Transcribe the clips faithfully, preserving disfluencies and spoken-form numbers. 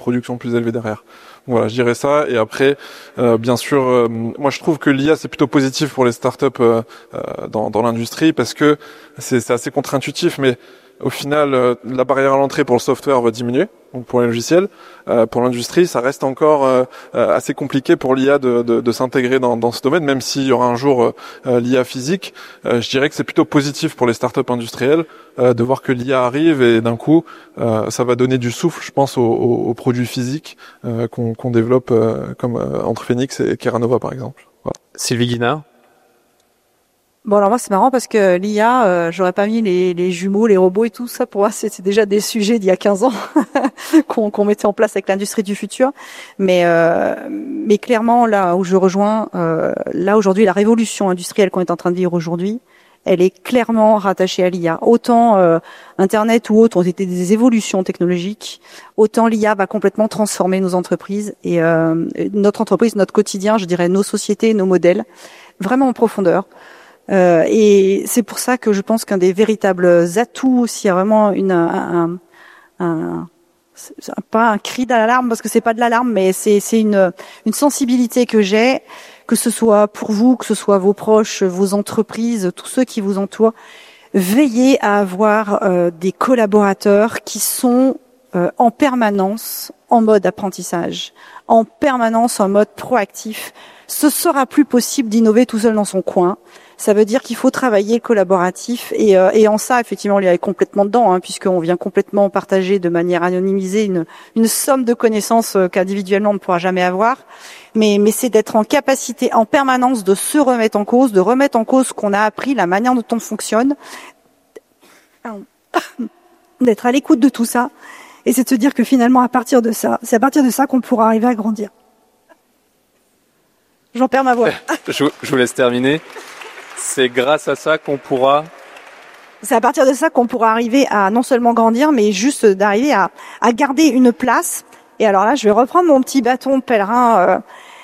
production plus élevés derrière. Voilà, je dirais ça. Et après, euh, bien sûr, euh, moi je trouve que l'I A c'est plutôt positif pour les startups euh, euh, dans, dans l'industrie parce que c'est, c'est assez contre-intuitif, mais au final, euh, la barrière à l'entrée pour le software va diminuer, donc pour les logiciels. Euh, pour l'industrie, ça reste encore euh, euh, assez compliqué pour l'I A de, de, de s'intégrer dans, dans ce domaine, même s'il y aura un jour euh, l'I A physique. Euh, je dirais que c'est plutôt positif pour les startups industrielles euh, de voir que l'I A arrive et d'un coup, euh, ça va donner du souffle, je pense, aux, aux, aux produits physiques euh, qu'on, qu'on développe euh, comme euh, entre Phoenix et Keranova, par exemple. Voilà. Sylvie Guinard. Bon, alors moi c'est marrant parce que l'I A, euh, j'aurais pas mis les, les jumeaux, les robots et tout ça. Pour moi, c'était déjà des sujets d'il y a quinze ans qu'on, qu'on mettait en place avec l'industrie du futur. Mais euh, mais clairement, là où je rejoins, euh, là aujourd'hui, la révolution industrielle qu'on est en train de vivre aujourd'hui, elle est clairement rattachée à l'I A. Autant euh, Internet ou autres ont été des évolutions technologiques, autant l'I A va complètement transformer nos entreprises et euh, notre entreprise, notre quotidien, je dirais nos sociétés, nos modèles, vraiment en profondeur. Euh, et c'est pour ça que je pense qu'un des véritables atouts, s'il y a vraiment une, un, un, un c'est pas un cri d'alarme parce que c'est pas de l'alarme, mais c'est, c'est une, une sensibilité que j'ai, que ce soit pour vous, que ce soit vos proches, vos entreprises, tous ceux qui vous entourent, veillez à avoir euh, des collaborateurs qui sont euh, en permanence en mode apprentissage, en permanence en mode proactif. Ce sera plus possible d'innover tout seul dans son coin. Ça veut dire qu'il faut travailler le collaboratif et, euh, et en ça, effectivement, il y a complètement dedans, hein, puisqu'on vient complètement partager de manière anonymisée une, une somme de connaissances euh, qu'individuellement on ne pourra jamais avoir. Mais, mais c'est d'être en capacité en permanence de se remettre en cause, de remettre en cause ce qu'on a appris, la manière dont on fonctionne, d'être à l'écoute de tout ça. Et c'est de se dire que finalement, à partir de ça, c'est à partir de ça qu'on pourra arriver à grandir. J'en perds ma voix. je, je vous laisse terminer. C'est grâce à ça qu'on pourra... C'est à partir de ça qu'on pourra arriver à non seulement grandir, mais juste d'arriver à, à garder une place. Et alors là, je vais reprendre mon petit bâton de pèlerin. Euh,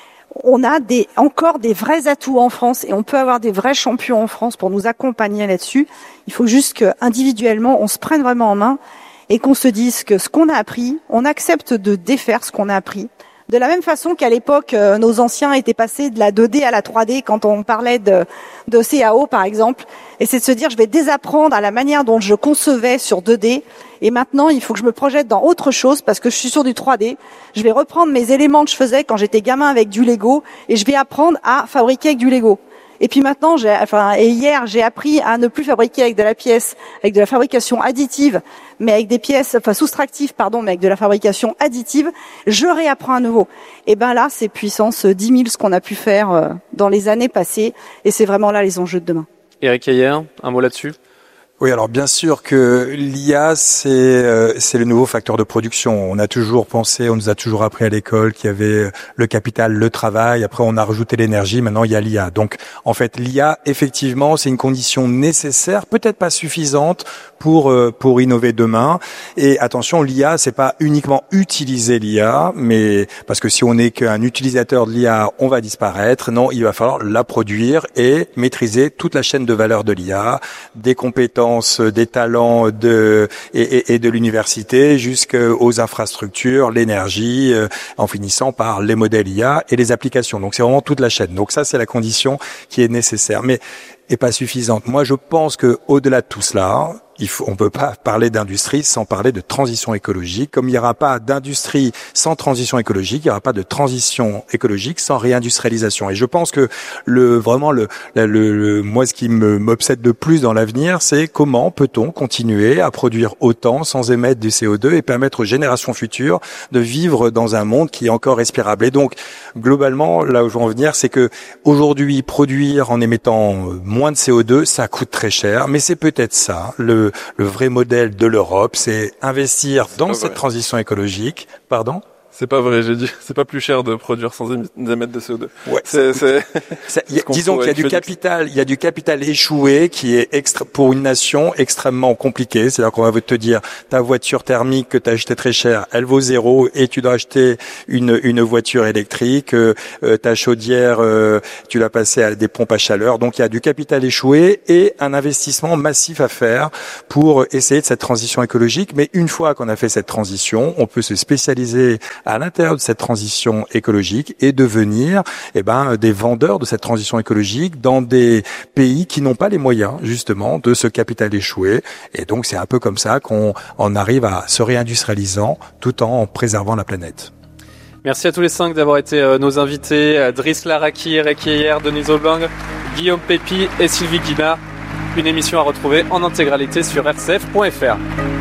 on a des, encore des vrais atouts en France et on peut avoir des vrais champions en France pour nous accompagner là-dessus. Il faut juste qu'individuellement, on se prenne vraiment en main et qu'on se dise que ce qu'on a appris, on accepte de défaire ce qu'on a appris. De la même façon qu'à l'époque, euh, nos anciens étaient passés de la deux D à la trois D quand on parlait de, de C A O, par exemple. Et c'est de se dire, je vais désapprendre à la manière dont je concevais sur deux D. Et maintenant, il faut que je me projette dans autre chose parce que je suis sur du trois D. Je vais reprendre mes éléments que je faisais quand j'étais gamin avec du Lego et je vais apprendre à fabriquer avec du Lego. Et puis maintenant, j'ai, enfin, et hier, j'ai appris à ne plus fabriquer avec de la pièce, avec de la fabrication additive, mais avec des pièces, enfin soustractives, pardon, mais avec de la fabrication additive. Je réapprends à nouveau. Et ben là, c'est puissance dix mille ce qu'on a pu faire dans les années passées, et c'est vraiment là les enjeux de demain. Éric Heyer, un mot là-dessus? Oui, alors bien sûr que l'I A, c'est euh, c'est le nouveau facteur de production. On a toujours pensé, on nous a toujours appris à l'école qu'il y avait le capital, le travail. Après, on a rajouté l'énergie. Maintenant, il y a l'I A. Donc, en fait, l'I A, effectivement, c'est une condition nécessaire, peut-être pas suffisante pour euh, pour innover demain. Et attention, l'I A, c'est pas uniquement utiliser l'I A, mais parce que si on n'est qu'un utilisateur de l'I A, on va disparaître. Non, il va falloir la produire et maîtriser toute la chaîne de valeur de l'I A, des compétences, des talents de et, et, et de l'université jusqu'aux infrastructures, l'énergie, euh, en finissant par les modèles I A et les applications. Donc c'est vraiment toute la chaîne. Donc ça, c'est la condition qui est nécessaire, mais et pas suffisante. Moi, je pense que au-delà de tout cela, il faut, on peut pas parler d'industrie sans parler de transition écologique. Comme il n'y aura pas d'industrie sans transition écologique, il n'y aura pas de transition écologique sans réindustrialisation. Et je pense que le vraiment le, le, le moi ce qui me m'obsède le plus dans l'avenir, c'est comment peut-on continuer à produire autant sans émettre du C O deux et permettre aux générations futures de vivre dans un monde qui est encore respirable. Et donc globalement, là où je veux en venir, c'est que aujourd'hui produire en émettant moins de C O deux, ça coûte très cher, mais c'est peut-être ça le Le vrai modèle de l'Europe, c'est investir dans cette transition écologique. Pardon ? C'est pas vrai, j'ai dit, c'est pas plus cher de produire sans émettre de C O deux. Ouais. C'est, c'est, Ça, y a, disons qu'il y a du capital, il y a du capital échoué qui est extra, pour une nation extrêmement compliqué. C'est-à-dire qu'on va te dire, ta voiture thermique que t'as acheté très cher, elle vaut zéro et tu dois acheter une, une voiture électrique. Euh, ta chaudière, euh, tu l'as passée à des pompes à chaleur. Donc il y a du capital échoué et un investissement massif à faire pour essayer de cette transition écologique. Mais une fois qu'on a fait cette transition, on peut se spécialiser à l'intérieur de cette transition écologique et devenir eh ben des vendeurs de cette transition écologique dans des pays qui n'ont pas les moyens justement de ce capital échoué. Et donc c'est un peu comme ça qu'on on arrive à se réindustrialisant tout en préservant la planète. Merci à tous les cinq d'avoir été euh, nos invités. Euh, Driss Laraki, Eric Heyer, Denise Aubang, Guillaume Pépi et Sylvie Guinard. Une émission à retrouver en intégralité sur r c f point f r.